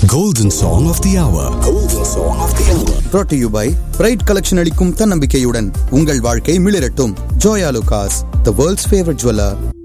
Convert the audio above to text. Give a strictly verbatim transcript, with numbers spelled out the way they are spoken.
Golden Song of the Hour. Golden Song of the Hour. Brought to you by Pride Collection அளிக்கும் தன்னம்பிக்கையுடன் உங்கள் வாழ்க்கை மிளிரட்டும். Joya Lucas, the world's favorite jeweler.